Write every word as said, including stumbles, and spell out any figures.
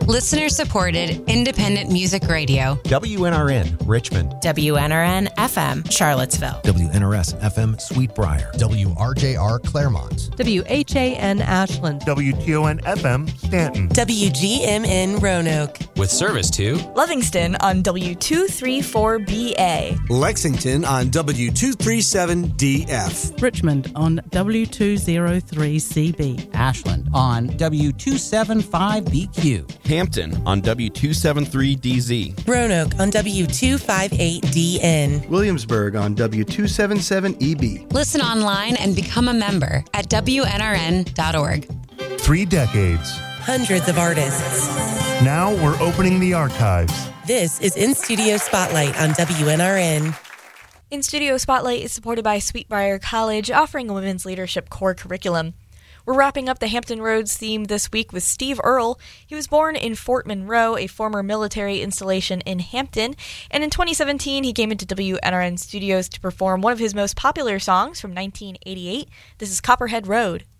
Listener-supported, independent music radio. W N R N, Richmond. W N R N F M, Charlottesville. W N R S F M, Sweetbriar. W R J R, Claremont. W H A N, Ashland. W T O N F M, Stanton. W G M N, Roanoke. With service to Livingston on W two thirty-four B A. Lexington on W two thirty-seven D F. Richmond on W two oh three C B. Ashland on W two seventy-five B Q. Hampton on W two seventy-three D Z. Roanoke on W two fifty-eight D N. Williamsburg on W two seventy-seven E B. Listen online and become a member at W N R N dot org. Three decades. Hundreds of artists. Now we're opening the archives. This is In Studio Spotlight on W N R N. In Studio Spotlight is supported by Sweetbriar College, offering a women's leadership core curriculum. We're wrapping up the Hampton Roads theme this week with Steve Earle. He was born in Fort Monroe, a former military installation in Hampton, and in twenty seventeen he came into W N R N Studios to perform one of his most popular songs from nineteen eighty-eight. This is Copperhead Road.